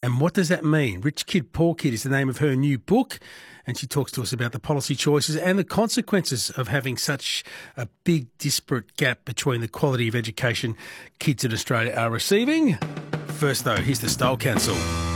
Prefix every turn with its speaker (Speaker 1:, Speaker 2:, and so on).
Speaker 1: And what does that mean? Rich Kid, Poor Kid is the name of her new book, and she talks to us about the policy choices and the consequences of having such a big disparate gap between the quality of education kids in Australia are receiving. First, though, here's the Style Council.